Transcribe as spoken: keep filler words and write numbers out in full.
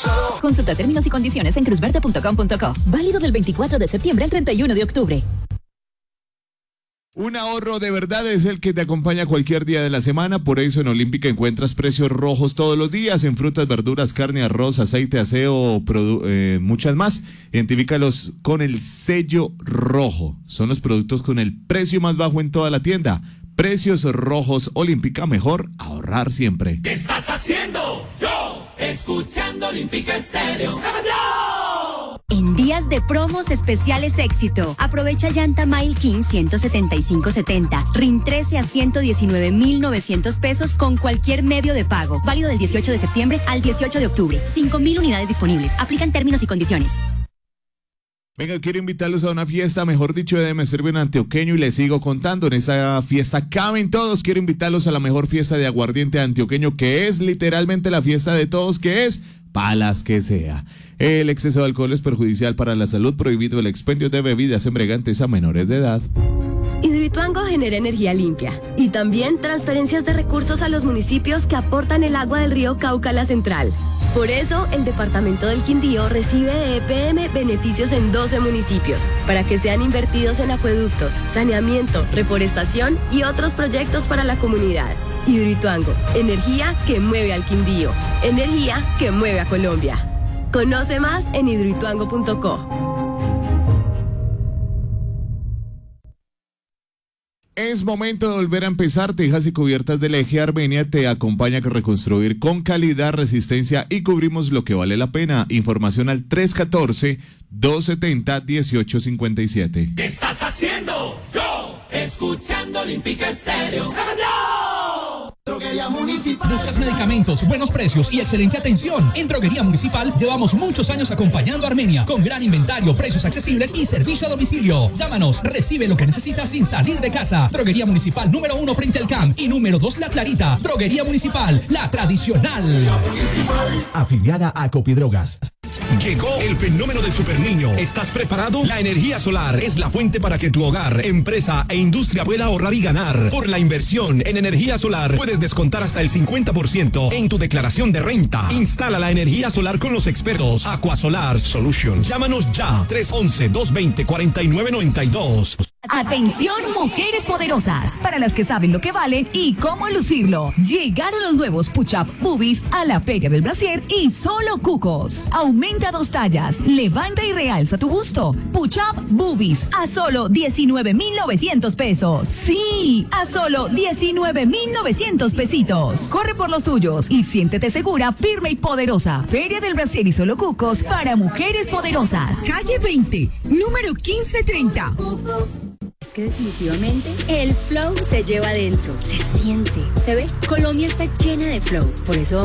Consulta términos y condiciones en cruzverde punto com punto co. Válido del veinticuatro de septiembre al treinta y uno de octubre. Un ahorro de verdad es el que te acompaña cualquier día de la semana, por eso en Olímpica encuentras precios rojos todos los días en frutas, verduras, carne, arroz, aceite, aseo, eh, muchas más. Identifícalos con el sello rojo. Son los productos con el precio más bajo en toda la tienda. Precios rojos Olímpica, mejor ahorrar siempre. ¿Qué estás haciendo? Yo, escuchando Olímpica Estéreo. En días de promos especiales éxito, aprovecha llanta Mile King ciento setenta y cinco setenta, R I N trece a ciento diecinueve mil novecientos pesos con cualquier medio de pago. Válido del dieciocho de septiembre al dieciocho de octubre. cinco mil unidades disponibles. Aplican términos y condiciones. Venga, quiero invitarlos a una fiesta, mejor dicho, de Me Sirve un Antioqueño y les sigo contando. En esa fiesta caben todos. Quiero invitarlos a la mejor fiesta de aguardiente antioqueño, que es literalmente la fiesta de todos, que es palas que sea. El exceso de alcohol es perjudicial para la salud. Prohibido el expendio de bebidas embriagantes a menores de edad. Hidroituango genera energía limpia y también transferencias de recursos a los municipios que aportan el agua del río Cauca a la central. Por eso, el departamento del Quindío recibe de E P M beneficios en doce municipios para que sean invertidos en acueductos, saneamiento, reforestación y otros proyectos para la comunidad. Hidroituango, energía que mueve al Quindío, energía que mueve a Colombia. Conoce más en hidroituango punto co. Es momento de volver a empezar. Tejas y Cubiertas del Eje Armenia te acompaña a reconstruir con calidad, resistencia y cubrimos lo que vale la pena. Información al tres uno cuatro, dos siete cero, uno ocho cinco siete. ¿Qué estás haciendo? Yo, escuchando Olímpica Estéreo. Droguería Municipal. ¿Buscas medicamentos, buenos precios y excelente atención? En Droguería Municipal llevamos muchos años acompañando a Armenia con gran inventario, precios accesibles y servicio a domicilio. Llámanos, recibe lo que necesitas sin salir de casa. Droguería Municipal número uno frente al C A M y número dos La Clarita. Droguería Municipal, la tradicional. Afiliada a Copidrogas. Llegó el fenómeno del superniño. ¿Estás preparado? La energía solar es la fuente para que tu hogar, empresa e industria pueda ahorrar y ganar. Por la inversión en energía solar puedes descontar hasta el cincuenta por ciento en tu declaración de renta. Instala la energía solar con los expertos Aquasolar Solutions. Llámanos ya tres once, dos veinte, cuarenta y nueve noventa y dos. Atención, mujeres poderosas, para las que saben lo que vale y cómo lucirlo. Llegaron los nuevos Push-Up Boobies a la Feria del Brasier y solo cucos. Aumenta dos tallas, levanta y realza tu busto. Push-Up Boobies a solo diecinueve mil novecientos pesos. Sí, a solo diecinueve mil novecientos pesitos. Corre por los tuyos y siéntete segura, firme y poderosa. Feria del Brasier y solo cucos para mujeres poderosas. Calle veinte, número quince treinta. Es que definitivamente el flow se lleva adentro, se siente, se ve. Colombia está llena de flow, por eso